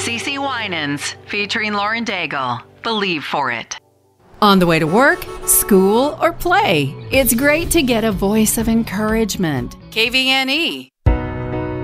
CeCe Winans, featuring Lauren Daigle. Believe for it. On the way to work, school, or play, it's great to get a voice of encouragement. KVNE.